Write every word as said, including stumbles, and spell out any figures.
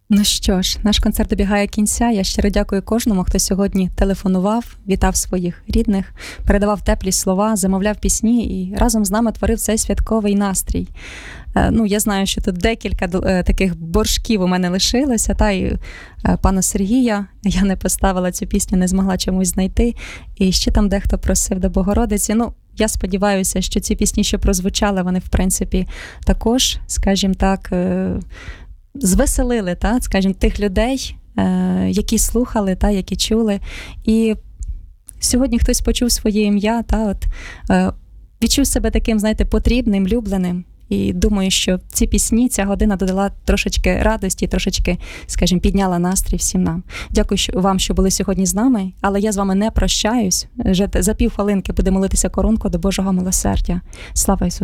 Ну що ж, наш концерт добігає кінця. Я щиро дякую кожному, хто сьогодні телефонував, вітав своїх рідних, передавав теплі слова, замовляв пісні і разом з нами творив цей святковий настрій. Ну, я знаю, що тут декілька таких боржків у мене лишилося, та й пана Сергія я не поставила цю пісню, не змогла чомусь знайти. І ще там дехто просив до Богородиці. Ну, я сподіваюся, що ці пісні, що прозвучали, вони, в принципі, також, скажімо так, звеселили, та, скажімо, тих людей, які слухали, та, які чули. І сьогодні хтось почув своє ім'я, та, от, відчув себе таким, знаєте, потрібним, любленим. І думаю, що ці пісні, ця година додала трошечки радості, трошечки, скажімо, підняла настрій всім нам. Дякую вам, що були сьогодні з нами, але я з вами не прощаюсь. Вже за півхвилинки буде молитися коронку до Божого милосердя. Слава Ісусу!